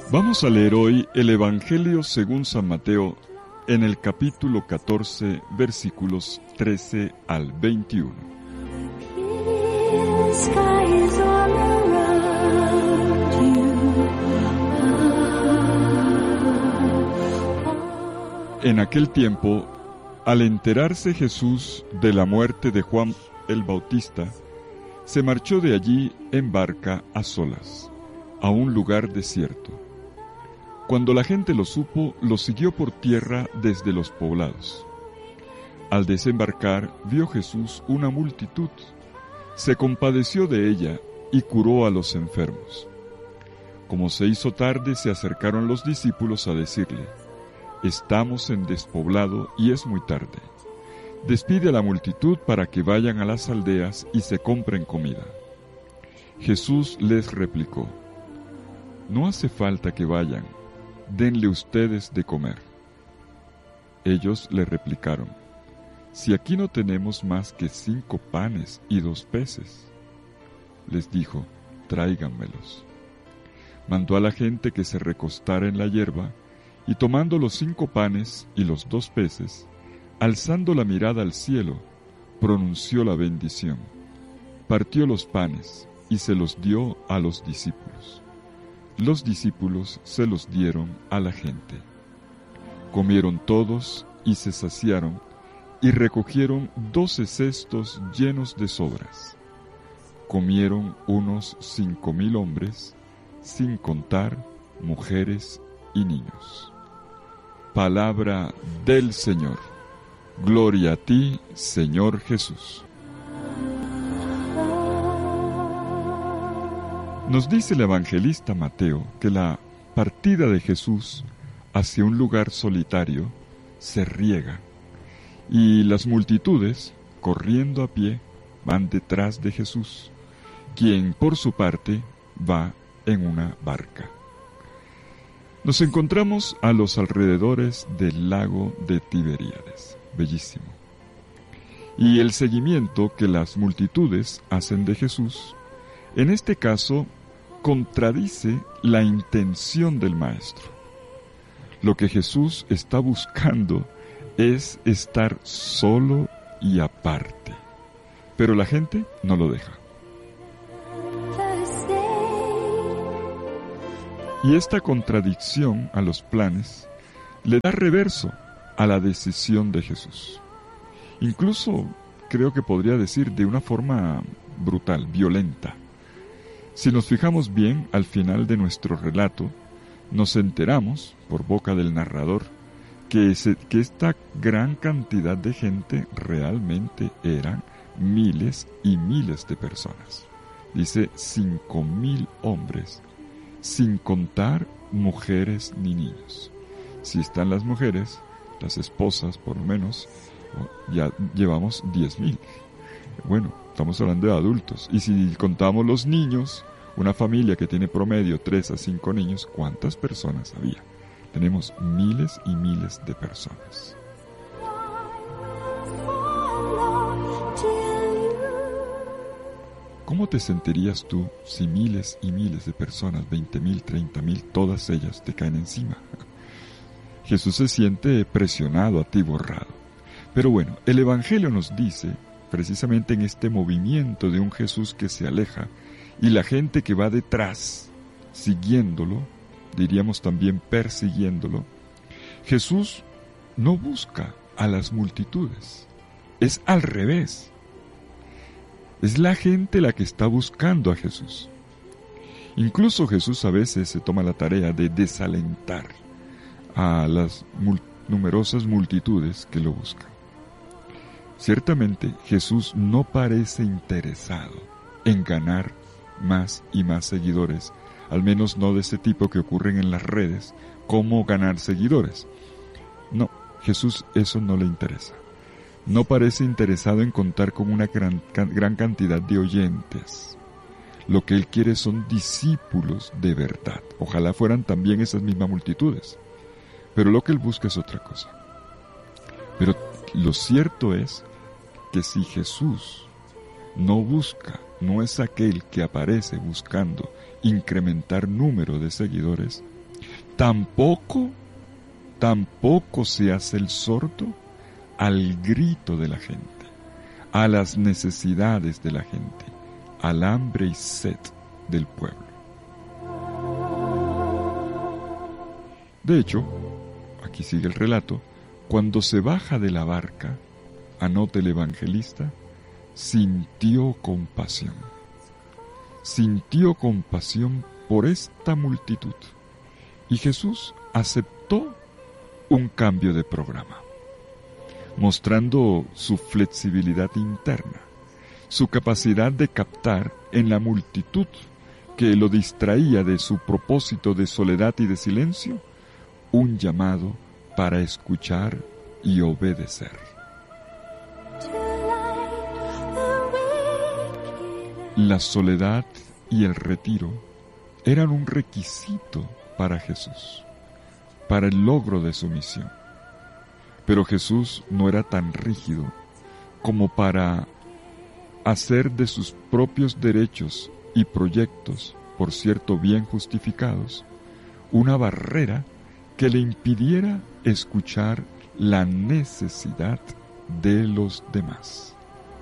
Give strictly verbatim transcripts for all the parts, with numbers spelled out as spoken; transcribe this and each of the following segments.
Vamos a leer hoy el Evangelio según San Mateo en el capítulo catorce, versículos trece al veintiuno. En aquel tiempo, al enterarse Jesús de la muerte de Juan el Bautista, se marchó de allí en barca a solas, a un lugar desierto. Cuando la gente lo supo, lo siguió por tierra desde los poblados. Al desembarcar, vio Jesús una multitud, se compadeció de ella y curó a los enfermos. Como se hizo tarde, se acercaron los discípulos a decirle: «Estamos en despoblado y es muy tarde. Despide a la multitud para que vayan a las aldeas y se compren comida». Jesús les replicó: «No hace falta que vayan, denle ustedes de comer». Ellos le replicaron: «Si aquí no tenemos más que cinco panes y dos peces». Les dijo: «Tráiganmelos». Mandó a la gente que se recostara en la hierba, y tomando los cinco panes y los dos peces, alzando la mirada al cielo, pronunció la bendición, partió los panes y se los dio a los discípulos. Los discípulos se los dieron a la gente. Comieron todos y se saciaron, y recogieron doce cestos llenos de sobras. Comieron unos cinco mil hombres, sin contar mujeres y niños. Palabra del Señor. Gloria a ti, Señor Jesús. Nos dice el evangelista Mateo que la partida de Jesús hacia un lugar solitario se riega, y las multitudes, corriendo a pie, van detrás de Jesús, quien por su parte va en una barca. Nos encontramos a los alrededores del lago de Tiberíades, bellísimo. Y el seguimiento que las multitudes hacen de Jesús, en este caso, contradice la intención del Maestro. Lo que Jesús está buscando es estar solo y aparte, pero la gente no lo deja. Y esta contradicción a los planes le da reverso a la decisión de Jesús. Incluso creo que podría decir de una forma brutal, violenta. Si nos fijamos bien, al final de nuestro relato, nos enteramos, por boca del narrador, que, ese, que esta gran cantidad de gente realmente eran miles y miles de personas. Dice cinco mil hombres, sin contar mujeres ni niños. Si están las mujeres, las esposas por lo menos, ya llevamos diez mil. Bueno, estamos hablando de adultos. Y si contamos los niños, una familia que tiene promedio tres a cinco niños, ¿cuántas personas había? Tenemos miles y miles de personas. ¿Cómo te sentirías tú si miles y miles de personas, veinte mil, treinta mil, todas ellas te caen encima? Jesús se siente presionado, atiborrado. Pero bueno, el Evangelio nos dice, precisamente en este movimiento de un Jesús que se aleja, y la gente que va detrás, siguiéndolo, diríamos también persiguiéndolo, Jesús no busca a las multitudes, es al revés. Es la gente la que está buscando a Jesús. Incluso Jesús a veces se toma la tarea de desalentar a las mul- numerosas multitudes que lo buscan. Ciertamente Jesús no parece interesado en ganar más y más seguidores, al menos no de ese tipo que ocurren en las redes, como ganar seguidores. No, Jesús eso no le interesa. No parece interesado en contar con una gran, gran cantidad de oyentes. Lo que Él quiere son discípulos de verdad. Ojalá fueran también esas mismas multitudes. Pero lo que Él busca es otra cosa. Pero lo cierto es que si Jesús no busca, no es aquel que aparece buscando incrementar número de seguidores, tampoco, tampoco se hace el sordo al grito de la gente, a las necesidades de la gente, al hambre y sed del pueblo. De hecho, aquí sigue el relato, cuando se baja de la barca, anota el evangelista, sintió compasión. Sintió compasión por esta multitud. Y Jesús aceptó un cambio de programa, mostrando su flexibilidad interna, su capacidad de captar en la multitud que lo distraía de su propósito de soledad y de silencio, un llamado para escuchar y obedecer. La soledad y el retiro eran un requisito para Jesús, para el logro de su misión. Pero Jesús no era tan rígido como para hacer de sus propios derechos y proyectos, por cierto bien justificados, una barrera que le impidiera escuchar la necesidad de los demás.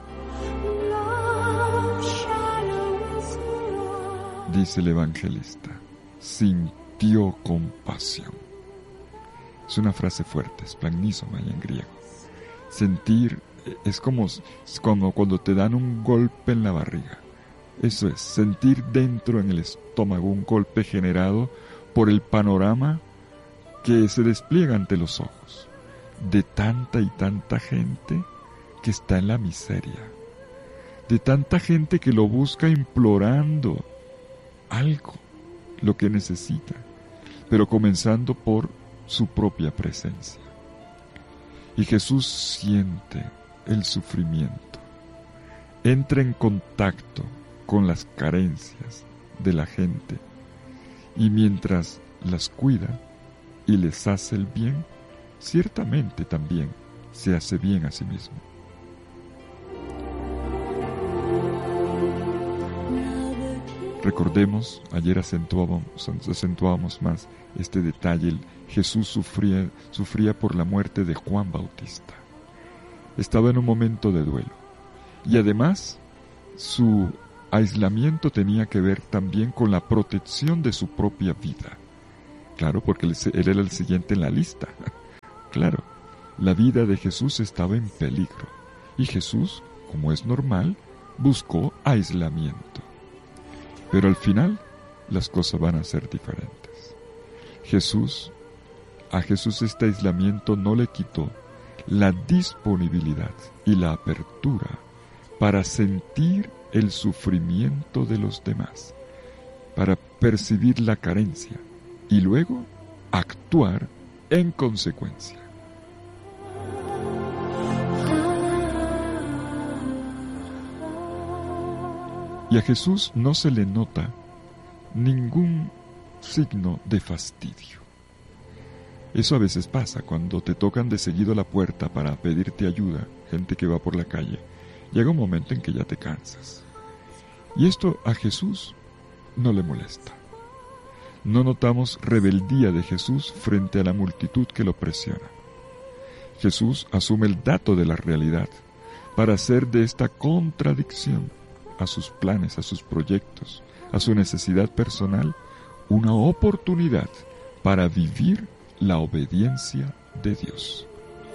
Dice el evangelista, sintió compasión. Es una frase fuerte, splagnisomai en griego. Sentir es como, como cuando te dan un golpe en la barriga. Eso es, sentir dentro en el estómago un golpe generado por el panorama que se despliega ante los ojos de tanta y tanta gente que está en la miseria, de tanta gente que lo busca implorando algo, lo que necesita, pero comenzando por su propia presencia. Y Jesús siente el sufrimiento, entra en contacto con las carencias de la gente y mientras las cuida y les hace el bien, ciertamente también se hace bien a sí mismo. Recordemos, ayer acentuábamos, acentuábamos más este detalle, el Jesús sufría, sufría por la muerte de Juan Bautista. Estaba en un momento de duelo. Y además, su aislamiento tenía que ver también con la protección de su propia vida. Claro, porque él, él era el siguiente en la lista. Claro, la vida de Jesús estaba en peligro. Y Jesús, como es normal, buscó aislamiento. Pero al final, las cosas van a ser diferentes. Jesús, a Jesús este aislamiento no le quitó la disponibilidad y la apertura para sentir el sufrimiento de los demás, para percibir la carencia y luego actuar en consecuencia. Y a Jesús no se le nota ningún signo de fastidio. Eso a veces pasa cuando te tocan de seguido la puerta para pedirte ayuda, gente que va por la calle. Llega un momento en que ya te cansas. Y esto a Jesús no le molesta. No notamos rebeldía de Jesús frente a la multitud que lo presiona. Jesús asume el dato de la realidad para hacer de esta contradicción a sus planes, a sus proyectos, a su necesidad personal, una oportunidad para vivir la obediencia de Dios.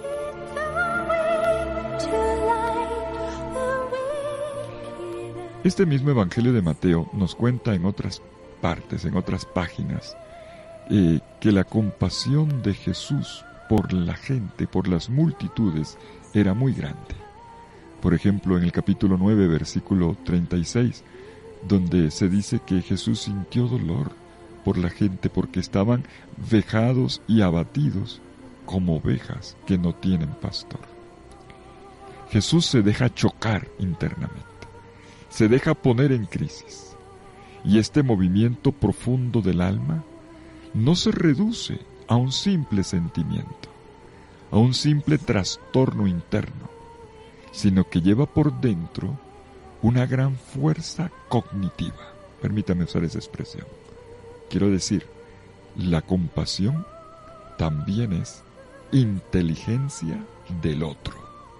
Este mismo Evangelio de Mateo nos cuenta en otras partes, en otras páginas, eh, que la compasión de Jesús por la gente, por las multitudes, era muy grande. Por ejemplo, en el capítulo nueve, versículo treinta y seis, donde se dice que Jesús sintió dolor por la gente porque estaban vejados y abatidos como ovejas que no tienen pastor. Jesús se deja chocar internamente, se deja poner en crisis, y este movimiento profundo del alma no se reduce a un simple sentimiento, a un simple trastorno interno, sino que lleva por dentro una gran fuerza cognitiva. Permítame usar esa expresión. Quiero decir, La compasión también es inteligencia del otro.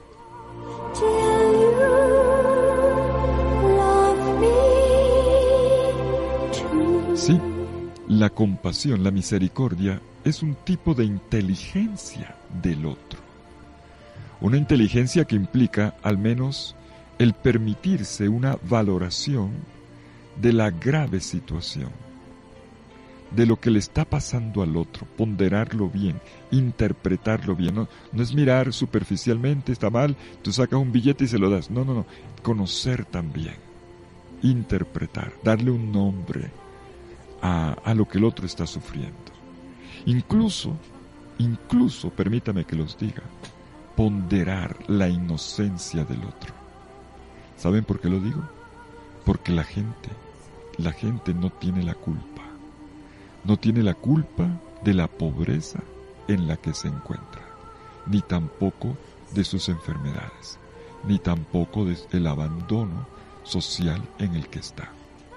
Sí, la compasión, la misericordia, es un tipo de inteligencia del otro. Una inteligencia que implica, al menos, el permitirse una valoración de la grave situación, de lo que le está pasando al otro, ponderarlo bien, interpretarlo bien. No, no es mirar superficialmente, está mal, tú sacas un billete y se lo das. No, no, no. Conocer también, interpretar, darle un nombre a, a lo que el otro está sufriendo. Incluso, incluso, permítame que los diga, ponderar la inocencia del otro. ¿Saben por qué lo digo? Porque la gente, la gente no tiene la culpa. No tiene la culpa de la pobreza en la que se encuentra, ni tampoco de sus enfermedades, ni tampoco del abandono social en el que está.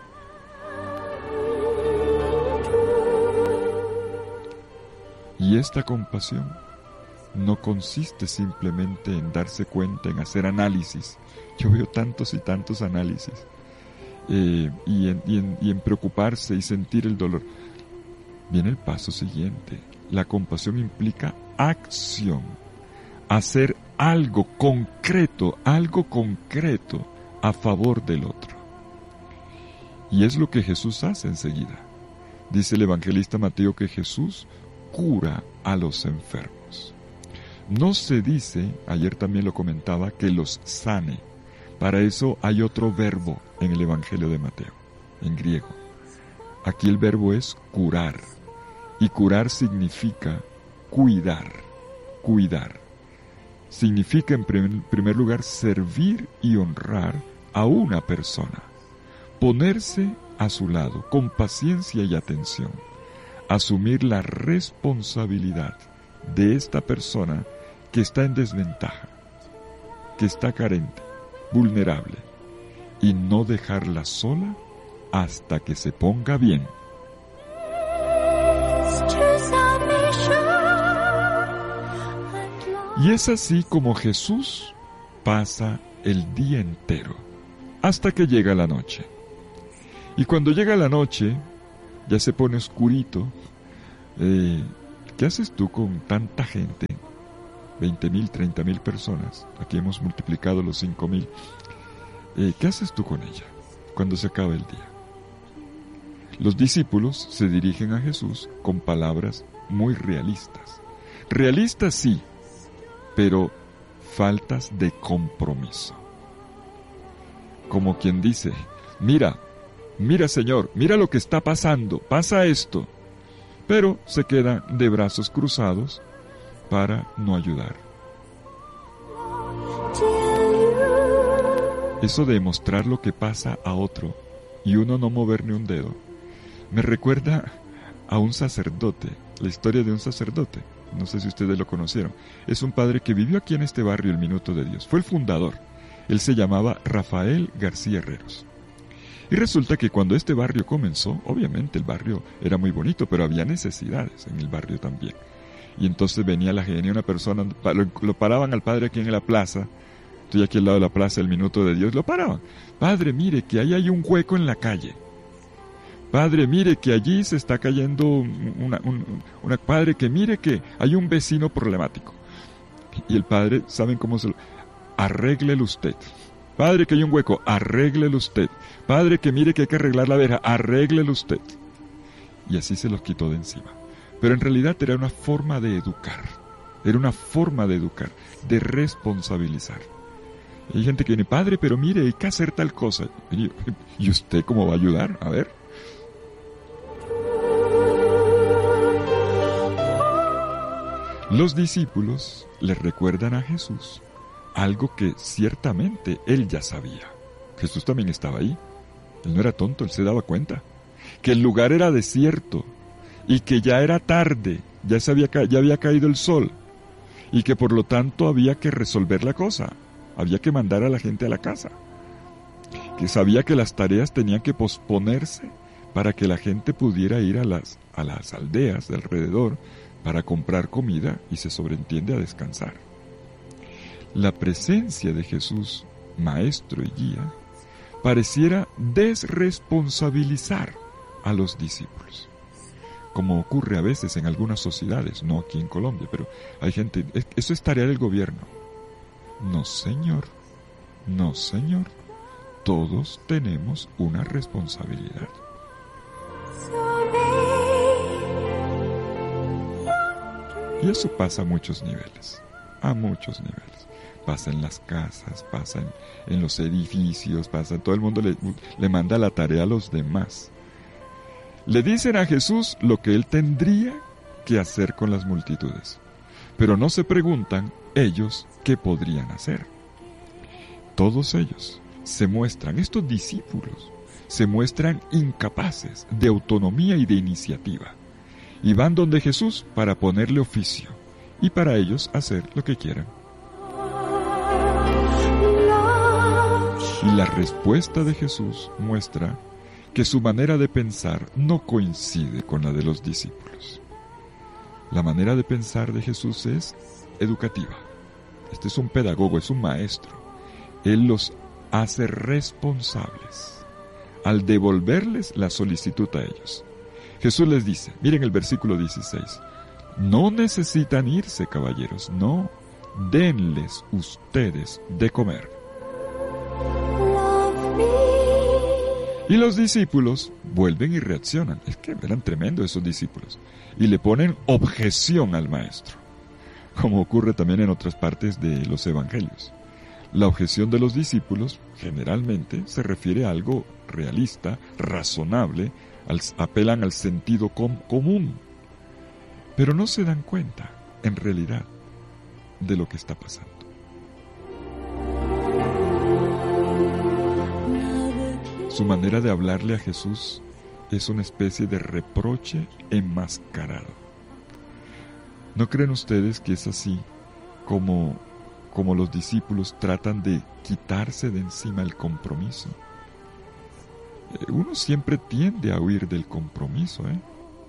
Y esta compasión no consiste simplemente en darse cuenta, en hacer análisis. Yo veo tantos y tantos análisis, eh, y, en, y, en, y en preocuparse y sentir el dolor. Viene el paso siguiente. La compasión implica acción, hacer algo concreto, algo concreto a favor del otro. Y es lo que Jesús hace enseguida. Dice el evangelista Mateo que Jesús cura a los enfermos. No se dice, ayer también lo comentaba, que los sane. Para eso hay otro verbo en el evangelio de Mateo, en griego. Aquí el verbo es curar. Y curar significa cuidar, cuidar. Significa en primer lugar servir y honrar a una persona. Ponerse a su lado con paciencia y atención. Asumir la responsabilidad de esta persona que está en desventaja, que está carente, vulnerable, y no dejarla sola hasta que se ponga bien. Y es así como Jesús pasa el día entero, hasta que llega la noche. Y cuando llega la noche, ya se pone oscurito. Eh, ¿Qué haces tú con tanta gente? veinte mil, treinta mil personas. Aquí hemos multiplicado los cinco mil. Eh, ¿Qué haces tú con ella cuando se acaba el día? Los discípulos se dirigen a Jesús con palabras muy realistas. Realistas sí, pero faltas de compromiso. Como quien dice, mira, mira Señor, mira lo que está pasando, pasa esto. Pero se quedan de brazos cruzados para no ayudar. Eso de mostrar lo que pasa a otro y uno no mover ni un dedo, me recuerda a un sacerdote, la historia de un sacerdote. No sé si ustedes lo conocieron. Es un padre que vivió aquí en este barrio, el Minuto de Dios. Fue el fundador. Él se llamaba Rafael García Herreros. Y resulta que cuando este barrio comenzó, obviamente el barrio era muy bonito, pero había necesidades en el barrio también. Y entonces venía la gente, una persona, lo, lo paraban al padre aquí en la plaza. Estoy aquí al lado de la plaza, el Minuto de Dios, lo paraban. Padre, mire que ahí hay un hueco en la calle. Padre, mire que allí se está cayendo una, una, una... Padre, que mire que hay un vecino problemático. Y el padre, ¿saben cómo se lo...? Arréglelo usted. Padre, que hay un hueco, arréglelo usted. Padre, que mire que hay que arreglar la verja, arréglelo usted. Y así se los quitó de encima. Pero en realidad era una forma de educar. Era una forma de educar, de responsabilizar. Y hay gente que viene, padre, pero mire, hay que hacer tal cosa. Y, ¿y usted cómo va a ayudar? A ver. Los discípulos le recuerdan a Jesús algo que ciertamente él ya sabía. Jesús también estaba ahí. Él no era tonto, él se daba cuenta. Que el lugar era desierto y que ya era tarde, ya, se había, ya había caído el sol y que por lo tanto había que resolver la cosa. Había que mandar a la gente a la casa. Que sabía que las tareas tenían que posponerse para que la gente pudiera ir a las a las aldeas de alrededor para comprar comida y se sobreentiende a descansar. La presencia de Jesús, maestro y guía, pareciera desresponsabilizar a los discípulos, como ocurre a veces en algunas sociedades, no aquí en Colombia, pero hay gente, eso es tarea del gobierno. No, señor, no, señor, todos tenemos una responsabilidad. Y eso pasa a muchos niveles, a muchos niveles. Pasa en las casas, pasa en, en los edificios, pasa, todo el mundo le, le manda la tarea a los demás. Le dicen a Jesús lo que él tendría que hacer con las multitudes, pero no se preguntan ellos qué podrían hacer. Todos ellos se muestran, estos discípulos, se muestran incapaces de autonomía y de iniciativa, y van donde Jesús para ponerle oficio, y para ellos hacer lo que quieran. Y la respuesta de Jesús muestra que su manera de pensar no coincide con la de los discípulos. La manera de pensar de Jesús es educativa. Este es un pedagogo, es un maestro. Él los hace responsables al devolverles la solicitud a ellos. Jesús les dice, miren el versículo dieciséis, no necesitan irse, caballeros, no, denles ustedes de comer. Y los discípulos vuelven y reaccionan. Es que eran tremendos esos discípulos. Y le ponen objeción al maestro, como ocurre también en otras partes de los evangelios. La objeción de los discípulos generalmente se refiere a algo realista, razonable, al, apelan al sentido com, común. Pero no se dan cuenta, en realidad, de lo que está pasando. Su manera de hablarle a Jesús es una especie de reproche enmascarado. ¿No creen ustedes que es así como, como los discípulos tratan de quitarse de encima el compromiso? Uno siempre tiende a huir del compromiso, ¿eh?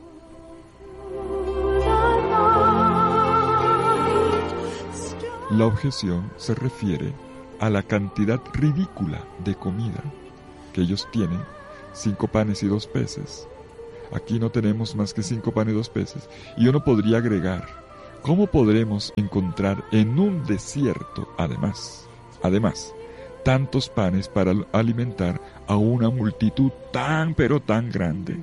La objeción se refiere a la cantidad ridícula de comida que ellos tienen, cinco panes y dos peces. Aquí no tenemos más que cinco panes y dos peces. Y uno podría agregar, ¿cómo podremos encontrar en un desierto, además, además, tantos panes para alimentar a una multitud tan pero tan grande?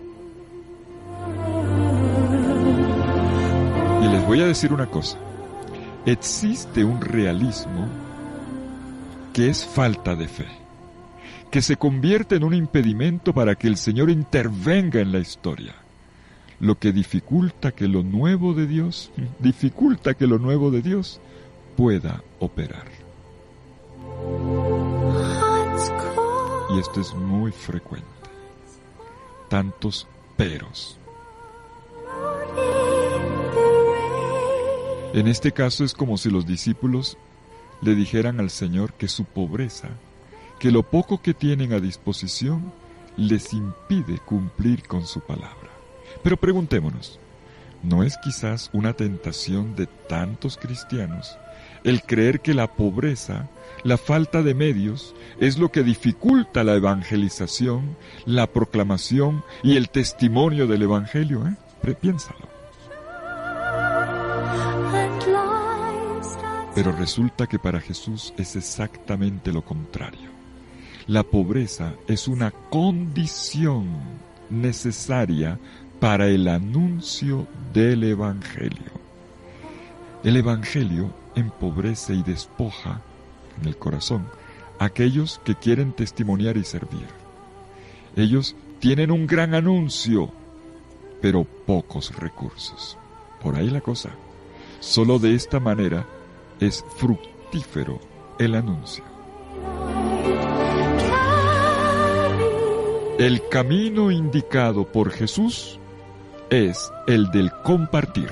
Y les voy a decir una cosa, existe un realismo que es falta de fe, que se convierte en un impedimento para que el Señor intervenga en la historia, lo que dificulta que lo nuevo de Dios, dificulta que lo nuevo de Dios pueda operar. Y esto es muy frecuente. Tantos peros. En este caso es como si los discípulos le dijeran al Señor que su pobreza, que lo poco que tienen a disposición, les impide cumplir con su palabra. Pero preguntémonos, ¿no es quizás una tentación de tantos cristianos el creer que la pobreza, la falta de medios, es lo que dificulta la evangelización, la proclamación y el testimonio del Evangelio? ¿eh? Piénsalo. Pero resulta que para Jesús es exactamente lo contrario. La pobreza es una condición necesaria para el anuncio del Evangelio. El Evangelio empobrece y despoja en el corazón a aquellos que quieren testimoniar y servir. Ellos tienen un gran anuncio, pero pocos recursos. Por ahí la cosa. Solo de esta manera es fructífero el anuncio. El camino indicado por Jesús es el del compartir.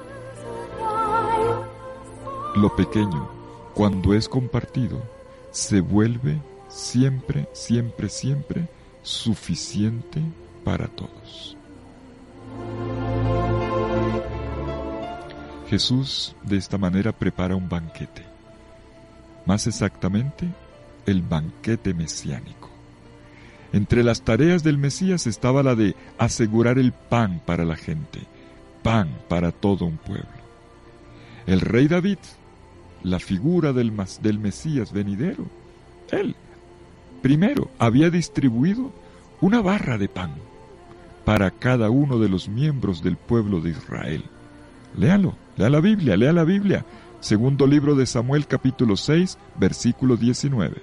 Lo pequeño, cuando es compartido, se vuelve siempre, siempre, siempre suficiente para todos. Jesús de esta manera prepara un banquete, más exactamente el banquete mesiánico. Entre las tareas del Mesías estaba la de asegurar el pan para la gente, pan para todo un pueblo. El rey David, la figura del, del Mesías venidero, él primero había distribuido una barra de pan para cada uno de los miembros del pueblo de Israel. Léalo, lea la Biblia, lea la Biblia. Segundo libro de Samuel, capítulo seis, versículo diecinueve.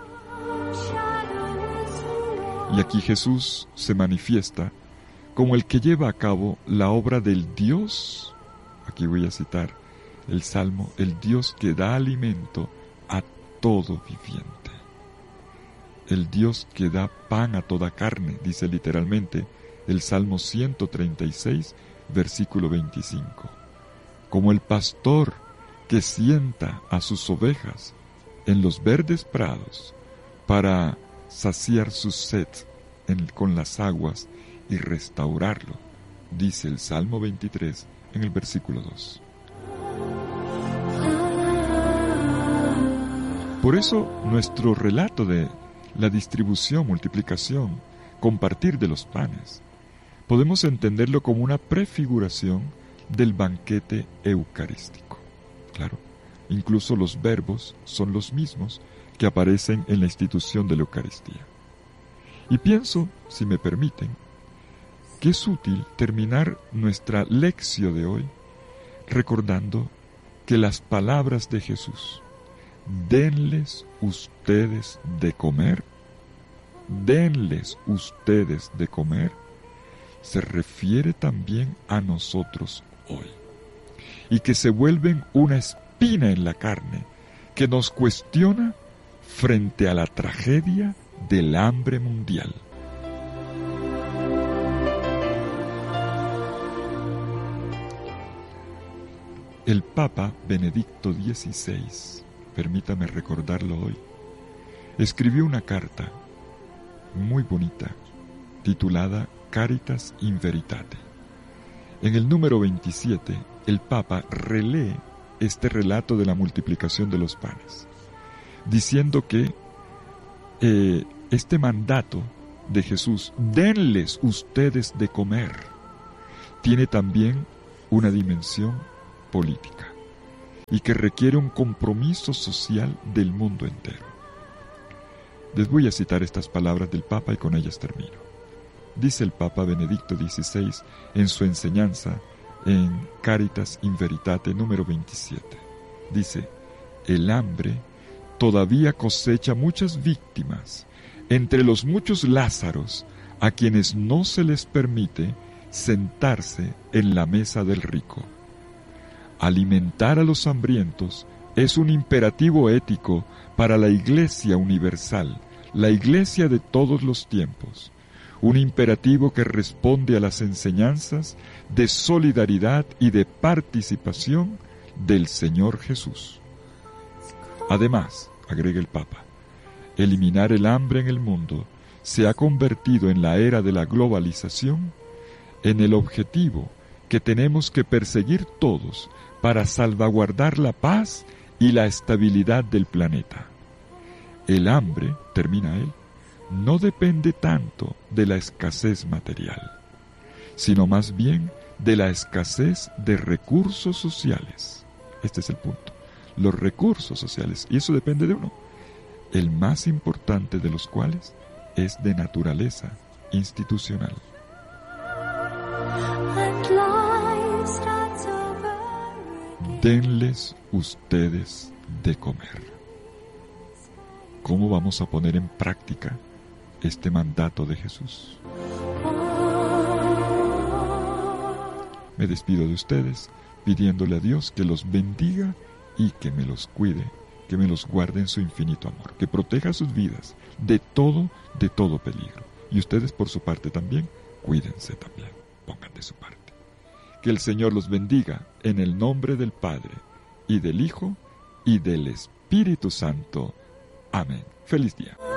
Y aquí Jesús se manifiesta como el que lleva a cabo la obra del Dios, aquí voy a citar el Salmo, el Dios que da alimento a todo viviente. El Dios que da pan a toda carne, dice literalmente el Salmo ciento treinta y seis, versículo veinticinco. Como el pastor que sienta a sus ovejas en los verdes prados para saciar su sed en, con las aguas y restaurarlo, dice el Salmo veintitrés en el versículo dos. Por eso nuestro relato de la distribución, multiplicación, compartir de los panes, podemos entenderlo como una prefiguración del banquete eucarístico. Claro, incluso los verbos son los mismos que aparecen en la institución de la Eucaristía. Y pienso, si me permiten, que es útil terminar nuestra lección de hoy recordando que las palabras de Jesús, denles ustedes de comer, denles ustedes de comer, se refiere también a nosotros hoy, y que se vuelven una espina en la carne que nos cuestiona frente a la tragedia del hambre mundial. El Papa Benedicto dieciséis, permítame recordarlo hoy, escribió una carta muy bonita titulada Caritas in Veritate. En el número veintisiete, el Papa relee este relato de la multiplicación de los panes, diciendo que eh, este mandato de Jesús, denles ustedes de comer, tiene también una dimensión política y que requiere un compromiso social del mundo entero. Les voy a citar estas palabras del Papa y con ellas termino. Dice el Papa Benedicto dieciséis en su enseñanza en Caritas in Veritate número veintisiete. Dice, el hambre todavía cosecha muchas víctimas entre los muchos Lázaros a quienes no se les permite sentarse en la mesa del rico. Alimentar a los hambrientos es un imperativo ético para la Iglesia universal, la Iglesia de todos los tiempos, un imperativo que responde a las enseñanzas de solidaridad y de participación del Señor Jesús. Además, agrega el Papa, eliminar el hambre en el mundo se ha convertido en la era de la globalización en el objetivo que tenemos que perseguir todos para salvaguardar la paz y la estabilidad del planeta. El hambre, termina él, no depende tanto de la escasez material, sino más bien de la escasez de recursos sociales. Este es el punto. Los recursos sociales, y eso depende de uno, el más importante de los cuales es de naturaleza institucional. Denles ustedes de comer. ¿Cómo vamos a poner en práctica este mandato de Jesús? Me despido de ustedes pidiéndole a Dios que los bendiga y que me los cuide, que me los guarde en su infinito amor, que proteja sus vidas de todo, de todo peligro. Y ustedes por su parte también, cuídense también, pongan de su parte. Que el Señor los bendiga en el nombre del Padre, y del Hijo, y del Espíritu Santo. Amén. Feliz día.